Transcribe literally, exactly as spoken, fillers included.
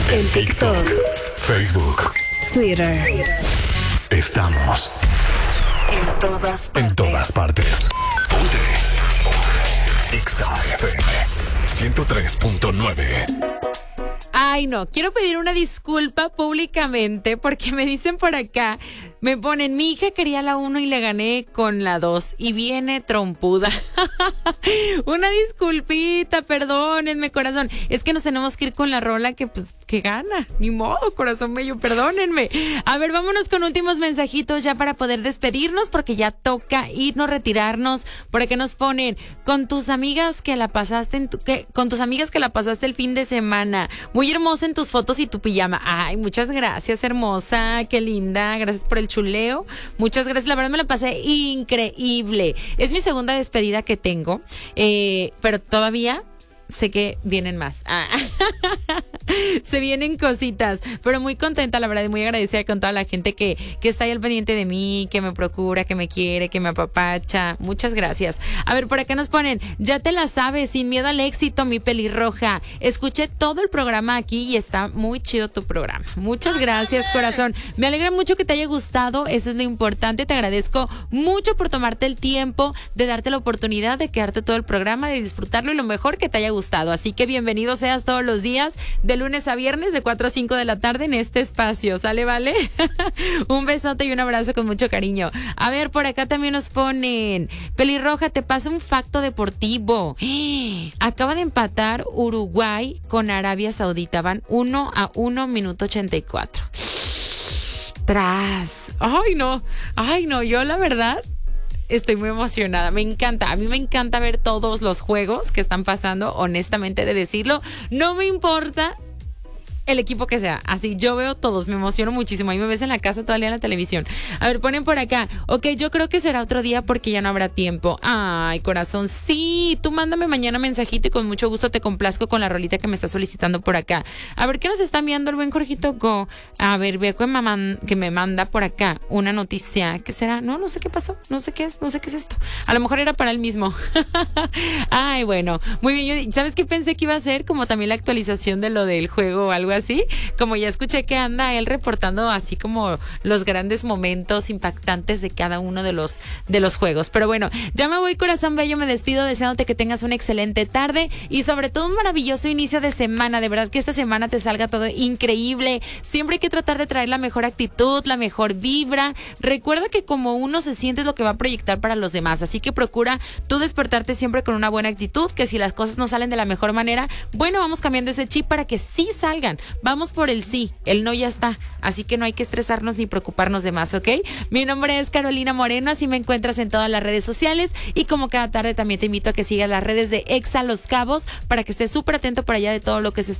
En TikTok, Facebook, Twitter. Estamos En todas partes. en todas partes. Ponte. Exa F M ciento tres punto nueve. Ay, no, quiero pedir una disculpa públicamente porque me dicen por acá, me ponen, mi hija quería la uno y le gané con la dos y viene trompuda. Una disculpita, perdónenme, corazón. Es que nos tenemos que ir con la rola que pues que gana. Ni modo, corazón bello, perdónenme. A ver, vámonos con últimos mensajitos ya para poder despedirnos porque ya toca irnos, retirarnos. Por acá nos ponen, con tus amigas que la pasaste en tu, que, con tus amigas que la pasaste el fin de semana. Muy hermosa en tus fotos y tu pijama. Ay, muchas gracias, hermosa, qué linda. Gracias por el chuleo. Muchas gracias. La verdad me la pasé increíble. Es mi segunda despedida que tengo, eh, pero todavía sé que vienen más. Ah. Se vienen cositas, pero muy contenta, la verdad, y muy agradecida con toda la gente que, que está ahí al pendiente de mí, que me procura, que me quiere, que me apapacha. Muchas gracias. A ver, por acá nos ponen, ya te la sabes, sin miedo al éxito, mi pelirroja. Escuché todo el programa aquí y está muy chido tu programa. Muchas gracias, corazón. Me alegra mucho que te haya gustado, eso es lo importante. Te agradezco mucho por tomarte el tiempo de darte la oportunidad de quedarte todo el programa, de disfrutarlo y lo mejor que te haya gustado. Así que bienvenido seas todos los días, de lunes a viernes, de cuatro a cinco de la tarde en este espacio. ¿Sale, vale? Un besote y un abrazo con mucho cariño. A ver, por acá también nos ponen, pelirroja, te pasa un facto deportivo. Acaba de empatar Uruguay con Arabia Saudita. Van uno a uno, minuto ochenta y cuatro. Tras. Ay, no. Ay, no. Yo, la verdad, estoy muy emocionada, me encanta, a mí me encanta ver todos los juegos que están pasando, honestamente de decirlo, no me importa el equipo que sea, así yo veo todos, me emociono muchísimo, ahí me ves en la casa todo el día en la televisión. A ver, ponen por acá, ok, yo creo que será otro día porque ya no habrá tiempo. Ay, corazón, sí, tú mándame mañana mensajito y con mucho gusto te complazco con la rolita que me está solicitando por acá. A ver, ¿qué nos está enviando el buen Jorgito Go? A ver, veo que me, man, que me manda por acá una noticia, ¿qué será? No, no sé qué pasó, no sé qué es, no sé qué es esto. A lo mejor era para él mismo. Ay, bueno, muy bien, yo, ¿sabes qué pensé que iba a ser? Como también la actualización de lo del juego o algo así, como ya escuché que anda él reportando así como los grandes momentos impactantes de cada uno de los de los juegos. Pero bueno, ya me voy, corazón bello, me despido deseándote que tengas una excelente tarde y sobre todo un maravilloso inicio de semana. De verdad que esta semana te salga todo increíble. Siempre hay que tratar de traer la mejor actitud, la mejor vibra. Recuerda que como uno se siente es lo que va a proyectar para los demás, así que procura tú despertarte siempre con una buena actitud, que si las cosas no salen de la mejor manera, bueno, vamos cambiando ese chip para que sí salgan. Vamos por el sí, el no ya está, así que no hay que estresarnos ni preocuparnos de más, ¿ok? Mi nombre es Carolina Moreno, así me encuentras en todas las redes sociales y como cada tarde también te invito a que sigas las redes de Exa Los Cabos para que estés súper atento por allá de todo lo que se está